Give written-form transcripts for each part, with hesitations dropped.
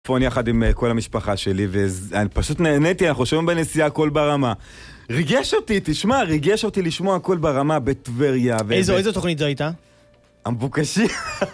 פון יחד עם כל המשפחה שלי, ואני פשוט נהניתי, אנחנו שומעים בנסיעה הכל ברמה. ריגש אותי, תשמע, ריגש אותי לשמוע הכל ברמה בטבריה. איזו תוכנית זו הייתה? המבוקשי.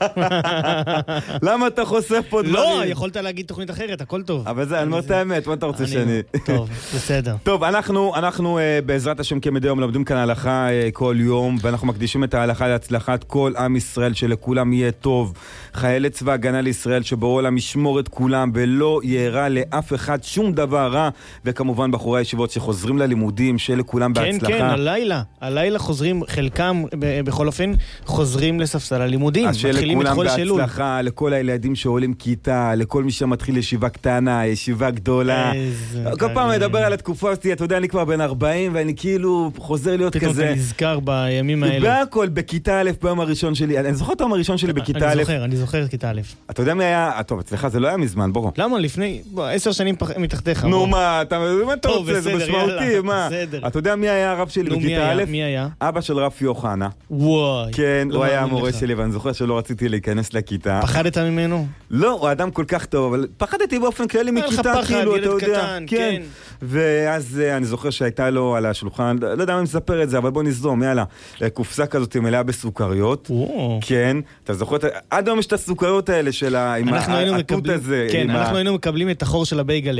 למה אתה חושף פה דברים? לא, יכולת להגיד תוכנית אחרת, הכל טוב. אבל זה, אני אומר את האמת, מה אתה רוצה שאני... טוב, בסדר. טוב, אנחנו בעזרת השם כמדי יום לומדים כאן הלכה כל יום, ואנחנו מקדישים את ההלכה להצלחת כל עם ישראל, שלכולם יהיה טוב. חיילי צבא הגנה לישראל שבעולם ישמור את כולם, ולא יארע לאף אחד שום דבר רע, וכמובן בחורי הישיבות שחוזרים ללימודים, שלכולם בהצלחה. כן, הלילה חוזרים, חלקם בכל אופן, חוזרים ספסל הלימודים, מתחילים את חול שלול. בהצלחה, לכל הילדים שעולים כיתה, לכל מי שמתחיל ישיבה קטנה, ישיבה גדולה. כל פעם מדבר על התקופה הזאת, אתה יודע, אני כבר בן 40, ואני כאילו חוזר להיות כזה. פתאום אתה נזכר בימים האלו. בהכל, בכיתה א' ביום הראשון שלי. אני זוכר את היום הראשון שלי בכיתה א'. אני זוכר את כיתה א'. אתה יודע מי היה? טוב, אצלך זה לא היה מזמן, בוא. למה? לפני 10 שנים מתחתיך. נו, מה אתה רוצה? זה משמעותי, מה? אתה יודע מי היה הרב שלי בכיתה א'? מי היה? אבא של רפי יוחנה. וואי. כן, הוא היה המורה שלי, ואני זוכר שלא רציתי להיכנס לכיתה. פחדת ממנו? לא, הוא אדם כל כך טוב, אבל פחדתי באופן כללי מכיתה, כאילו, אתה יודע. כן. ואז אני זוכר שהייתה לו על השולחן, לא יודע מה מספר את זה, אבל בוא נזרום, יאללה. קופסה כזאת מלאה בסוכריות. כן, אתה זוכר, עד היום יש את הסוכריות האלה של עם העטות הזה. כן, אנחנו היינו מקבלים את החור של הבייגלה.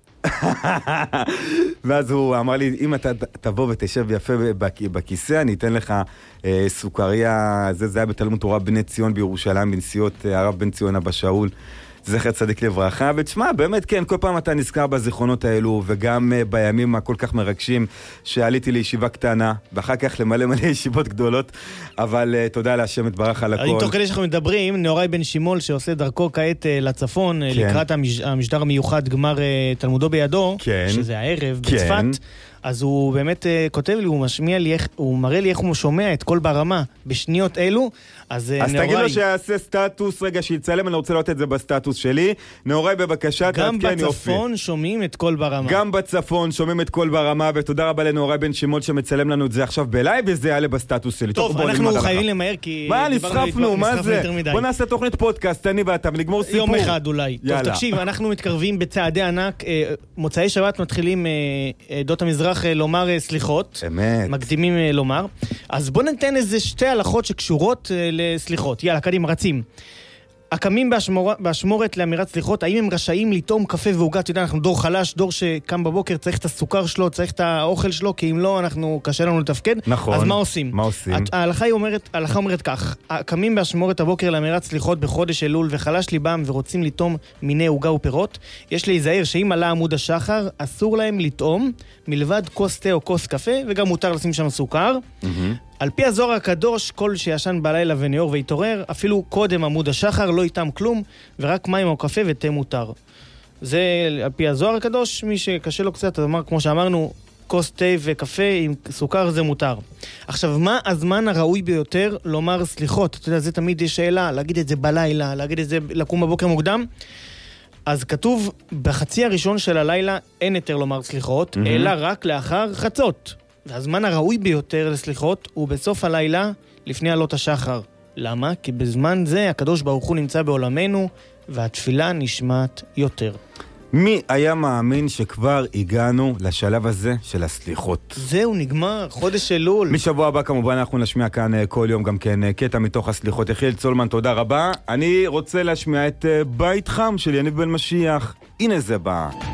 ואז הוא אמר לי, אם אתה תבוא ותשב יפה בכיסא, אני אתן לך סוכריה, זה היה בתלמוד תורה בני ציון בירושלים, בנסיעות הרב בן ציון אבא שאול, זכר צדיק לברכה. ותשמע, באמת כן, כל פעם אתה נזכר בזיכרונות האלו, וגם בימים הכל כך מרגשים שעליתי לישיבה קטנה, ואחר כך למלא ישיבות גדולות, אבל תודה להשם יתברך על הכל. תוך כדי שאנחנו מדברים, נהוראי בן שימול שעושה דרכו כעת לצפון, לקראת המשדר המיוחד גמר תלמודו בידו, שזה הערב בצפת, אז הוא באמת כותב לי, הוא מראה לי איך הוא שומע את כל ברמה בשניות אלו. אז תגיד לו שיעשה סטטוס, רגע שיצלם, אני רוצה לראות את זה בסטטוס שלי. נהוראי בבקשה, גם בצפון שומעים את כל ברמה. גם בצפון שומעים את כל ברמה, ותודה רבה לנהוראי בן שימול שמצלם לנו את זה עכשיו בלייב, וזה יעלה בסטטוס שלי. טוב, אנחנו חייבים למהר כי... מה, נסחפנו, מה זה? בוא נעשה תוכנית פודקאסט, אני ואתה, ונגמור סיפור. יום אחד אולי. טוב, תקשיב, אנחנו מתקרבים בצעדי ענק. מוצאי שבת מתחילים עדות המזרח לומר סליחות. אמת. מקדימים לומר. אז בוא ניתן איזה שתי הלכות שקשורות לסליחות. יאללה, קדימה, רצים. הקמים באשמורת לאמירת סליחות, האם הם רשאים לטעום קפה ועוגה? אתה יודע, אנחנו דור חלש, דור שקם בבוקר, צריך את הסוכר שלו, צריך את האוכל שלו, כי אם לא, אנחנו קשה לנו לתפקד. נכון. אז מה עושים? מה עושים? ההלכה אומרת כך, הקמים באשמורת הבוקר לאמירת סליחות בחודש אלול וחלש ליבם ורוצים לטעום מיני עוגה ופירות, יש להיזהר שאם עלה עמוד השחר, אסור להם לטעום מלבד כוס תה או כוס קפה, וגם מותר לשים שם סוכר. על פי הזוהר הקדוש, כל שישן בלילה ונאור והתעורר, אפילו קודם עמוד השחר לא איתם כלום, ורק מים או קפה ותה מותר. זה על פי הזוהר הקדוש, מי שקשה לו קצת, אמר, כמו שאמרנו, כוס תה וקפה עם סוכר זה מותר. עכשיו, מה הזמן הראוי ביותר לומר סליחות? אתה יודע, זה תמיד יש שאלה, להגיד את זה בלילה, להגיד את זה לקום בבוקר מוקדם. אז כתוב, בחצי הראשון של הלילה אין יותר לומר סליחות, אלא רק לאחר חצות. והזמן הראוי ביותר לסליחות הוא בסוף הלילה לפני עלות השחר. למה? כי בזמן זה הקדוש ברוך הוא נמצא בעולמנו והתפילה נשמעת יותר. מי היה מאמין שכבר הגענו לשלב הזה של הסליחות? זהו, נגמר, חודש אלול. משבוע הבא כמובן אנחנו נשמיע כאן כל יום גם כן קטע מתוך הסליחות. יחיאל צולמן, תודה רבה. אני רוצה להשמיע את בית חם של יניב בן משיח. הנה זה בא.